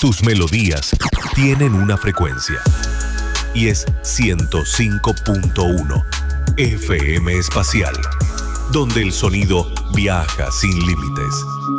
Tus melodías tienen una frecuencia y es 105.1 FM Espacial, donde el sonido viaja sin límites.